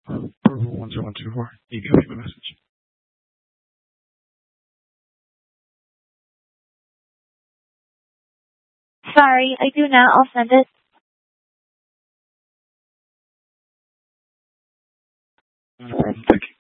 Approval 10124. You can leave a message. Sorry, I do now. I'll send it. No problem. Thank you.